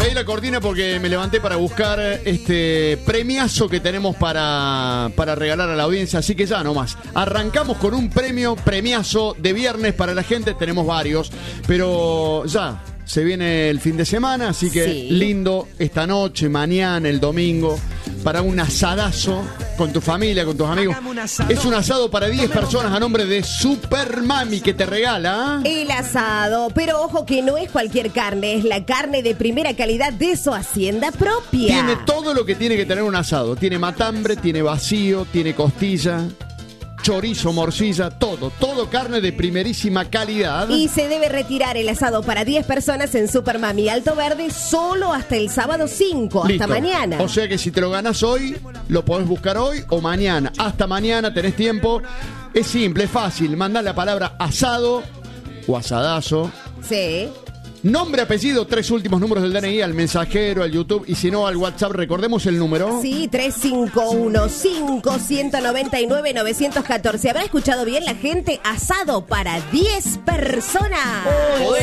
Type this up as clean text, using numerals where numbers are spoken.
pedí la cortina porque me levanté para buscar este premiazo que tenemos para regalar a la audiencia. Así que ya nomás. Arrancamos con un premiazo de viernes para la gente. Tenemos varios, pero ya se viene el fin de semana, así que sí, lindo esta noche, mañana, el domingo, para un asadazo con tu familia, con tus amigos. Es un asado para 10 personas a nombre de Super Mami que te regala el asado, pero ojo que no es cualquier carne, es la carne de primera calidad de su hacienda propia. Tiene todo lo que tiene que tener un asado. Tiene matambre, tiene vacío, tiene costilla, chorizo, morcilla, todo carne de primerísima calidad. Y se debe retirar el asado para 10 personas en Super Mami Alto Verde solo hasta el sábado 5, Listo. hasta mañana. O sea que si te lo ganas hoy, lo podés buscar hoy o mañana. Hasta mañana tenés tiempo. Es simple, es fácil. Mandá la palabra asado o asadazo. Sí. Nombre, apellido, 3 últimos números del DNI al mensajero, al YouTube y si no al WhatsApp. Recordemos el número. Sí, 351-599-914. ¿Habrá escuchado bien la gente? Asado para 10 personas.